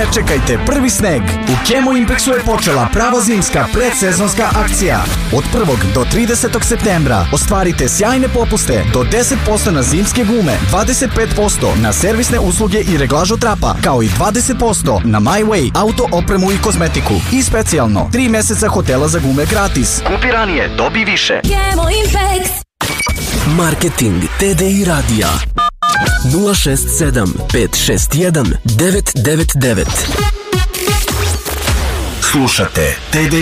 Ne čekajte prvi sneg. U Kemo Impexu je počela prava zimska predsezonska akcija. Od 1. do 30. septembra ostvarite sjajne popuste do 10% na zimske gume, 25% na servisne usluge i reglažu trapa, kao i 20% na My Way, auto, opremu i kozmetiku. I specijalno 3 meseca hotela za gume gratis. Kupi ranije, dobi više. Kemo Impex. Marketing TDI radija 067 561 999. Slušate TDI